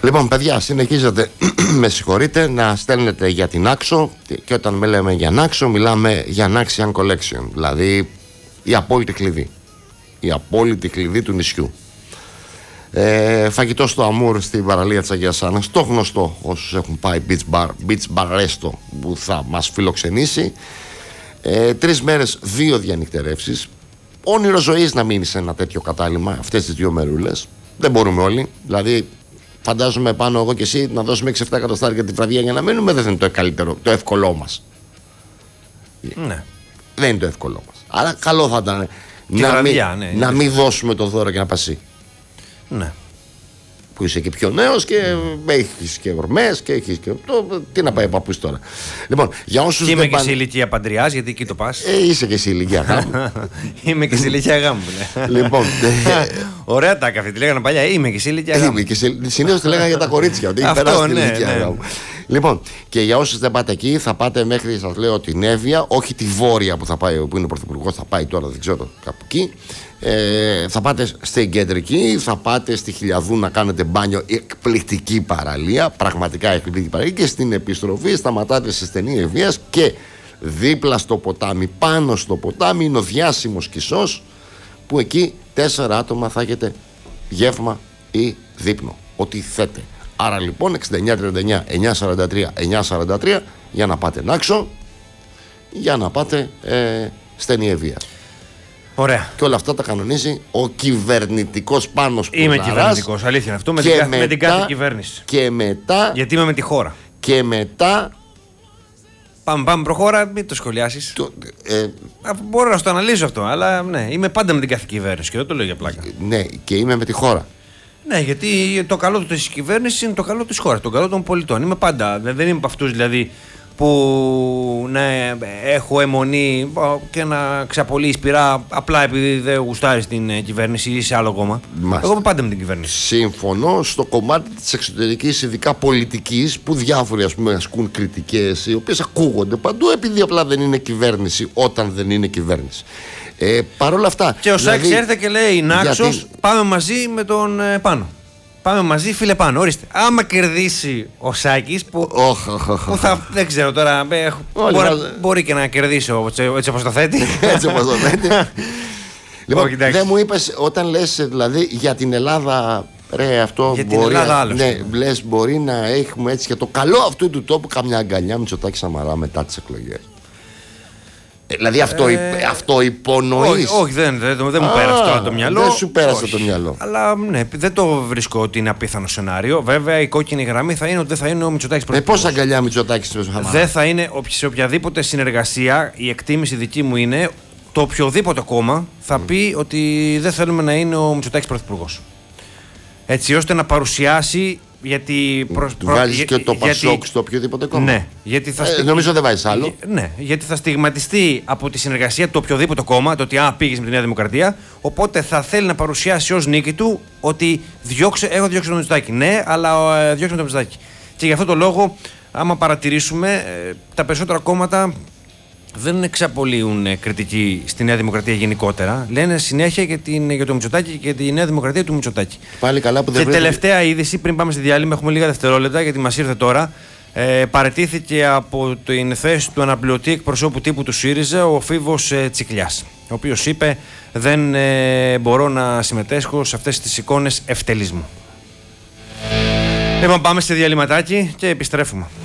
Λοιπόν, παιδιά, συνεχίζετε, με συγχωρείτε, να στέλνετε για την Άξο. Και όταν λέμε για Άξο, μιλάμε για Axian Collection. Δηλαδή η απόλυτη κλειδί. Η απόλυτη κλειδί του νησιού. Φαγητό στο Αμούρ στην παραλία της Αγίας Άννας. Το γνωστό, όσους έχουν πάει beach bar resto που θα μας φιλοξενήσει. 3 μέρες, 2 διανυκτερεύσεις. Όνειρο ζωής να μείνει σε ένα τέτοιο κατάλημα, αυτές τις 2 μερούλες. Δεν μπορούμε όλοι. Δηλαδή, φαντάζομαι πάνω εγώ και εσύ να δώσουμε 6-7 εκατοστάρια για τη βραδιά για να μείνουμε. Δεν είναι το καλύτερο, το εύκολό μας. Ναι. Δεν είναι το εύκολό μας. Αλλά καλό θα ήταν να μην δώσουμε το δώρο και να πασεί. Ναι. Που είσαι και πιο νέος και έχεις και ορμές και έχεις και. Τι να πάει ο παππούς τώρα. Λοιπόν, για όσους. Και είμαι και σε ηλικία παντριάς, γιατί εκεί το πας. Είσαι και σε ηλικία γάμου. Είμαι και σε ηλικία γάμου. Λοιπόν. Ωραία τα καφέ. Τη λέγανε παλιά. Είμαι και σε ηλικία γάμου. Συνήθως τη λέγανε για τα κορίτσια. Ότι έχει περάσει την ηλικία γάμου. Λοιπόν, και για όσους δεν πάτε εκεί, θα πάτε μέχρι, σας λέω, την Εύβοια, όχι τη Βόρεια που θα πάει, που είναι ο πρωθυπουργός, θα πάει τώρα, δεν ξέρω, κάπου εκεί. Θα πάτε στην Κεντρική, θα πάτε στη Χιλιαδού να κάνετε μπάνιο, εκπληκτική παραλία, πραγματικά εκπληκτική παραλία, και στην επιστροφή σταματάτε στη στενή Εββοίας και δίπλα στο ποτάμι, πάνω στο ποτάμι, είναι ο διάσημος Κισός, που εκεί 4 άτομα θα έχετε γεύμα ή δείπνο, ό,τι θέτε. Άρα λοιπόν 6939 943 943 για να πάτε Νάξο, για να πάτε στενή Εββοία. Ωραία. Και όλα αυτά τα κανονίζει ο κυβερνητικός Πάνος Πουρναράς. Είμαι κυβερνητικός, αλήθεια είναι αυτό, με την κάθε κυβέρνηση. Και μετά. Γιατί είμαι με τη χώρα. Και μετά. Πάμε, προχώρα, μην το σχολιάσεις. Μπορώ να το αναλύσω αυτό, αλλά ναι, είμαι πάντα με την κάθε κυβέρνηση και δεν το λέω για πλάκα. Ναι, και είμαι με τη χώρα. Ναι, γιατί το καλό της κυβέρνησης είναι το καλό της χώρας, το καλό των πολιτών. Είμαι πάντα, δεν είμαι από αυτούς δηλαδή που ναι, έχω αιμονή και να ξαπολύει σπηρά απλά επειδή δεν γουστάρει την κυβέρνηση ή σε άλλο κόμμα. Εγώ είμαι πάντα με την κυβέρνηση. Συμφωνώ στο κομμάτι της εξωτερικής, ειδικά πολιτικής, που διάφοροι ας πούμε ασκούν κριτικές, οι οποίες ακούγονται παντού, επειδή απλά δεν είναι κυβέρνηση όταν δεν είναι κυβέρνηση. Παρ' όλα αυτά. Και ο Σάκης έρθε και λέει: Νάξος, πάμε μαζί με τον Πάνο. Πάμε μαζί, φίλε Πάνο. Ορίστε. Άμα κερδίσει ο Σάκης, που θα. Δεν ξέρω τώρα. Μπορεί και να κερδίσει έτσι όπως το θέτει. Έτσι όπως το θέτει. Λοιπόν, δεν μου είπες, όταν λες δηλαδή για την Ελλάδα. Ρε, αυτό για μπορεί, την Ελλάδα άλλο. Ναι, λες, μπορεί να έχουμε έτσι για το καλό αυτού του τόπου καμιά αγκαλιά Μητσοτάκη Σαμαρά μετά τις εκλογές. Δηλαδή αυτό υπονοείς. Όχι, δεν μου πέρασε τώρα το μυαλό. Δεν σου πέρασε το μυαλό. Αλλά ναι, δεν το βρίσκω ότι είναι απίθανο σενάριο. Βέβαια, η κόκκινη γραμμή θα είναι ότι δεν θα είναι ο Μητσοτάκης πρωθυπουργός. Πώς αγκαλιά Μητσοτάκης Σαμαρά. Δεν θα είναι σε οποιαδήποτε συνεργασία. Η εκτίμηση δική μου είναι το οποιοδήποτε κόμμα θα πει ότι δεν θέλουμε να είναι ο Μητσοτάκης πρωθυπουργός. Έτσι ώστε να παρουσιάσει. Γιατί βάζεις και το Πασόκ στο οποιοδήποτε κόμμα. Ναι, γιατί θα νομίζω δεν βάζεις άλλο. Ναι, γιατί θα στιγματιστεί από τη συνεργασία του οποιοδήποτε κόμμα, το ότι πήγες με τη Νέα Δημοκρατία. Οπότε θα θέλει να παρουσιάσει ως νίκη του ότι έχω διώξει τον Μητσοτάκη. Ναι, αλλά διώξαμε τον Μητσοτάκη. Και γι' αυτό το λόγο, άμα παρατηρήσουμε, τα περισσότερα κόμματα δεν εξαπολύουν κριτική στη Νέα Δημοκρατία γενικότερα. Λένε συνέχεια για το Μητσοτάκη και τη Νέα Δημοκρατία του Μητσοτάκη. Πάλι καλά που δεν. Και τελευταία είδηση, πριν πάμε στη διάλειμμα, έχουμε λίγα δευτερόλεπτα γιατί μας ήρθε τώρα. Παραιτήθηκε από την θέση του αναπληρωτή εκπροσώπου τύπου του ΣΥΡΙΖΑ ο Φίβος Τσικλιάς, ο οποίος είπε: δεν μπορώ να συμμετέσχω σε αυτές τις εικόνες ευτελισμού. Λοιπόν, πάμε στη διαλυματάκι και επιστρέφουμε.